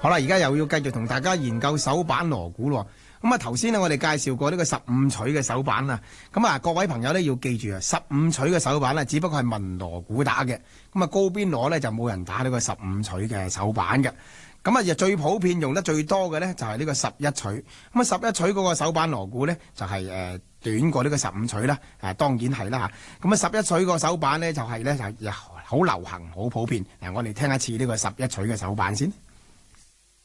好啦，而家又要繼續同大家研究手板鑼鼓咯。咁啊，頭先我哋介紹過呢個15錘嘅手板啦。咁啊，各位朋友呢要記住啊，15錘嘅手板呢，只不過係文鑼鼓打嘅。咁啊，高邊鑼呢就冇人打呢個15錘嘅手板嘅。咁啊，最普遍用得最多嘅呢就係呢個11錘。咁啊，11錘嗰個手板鑼鼓呢就係短過呢個15錘啦。當然係啦嚇。咁啊，11錘個手板呢就係呢就好流行、好普遍。嗱，我哋聽一次呢個11錘嘅手板先。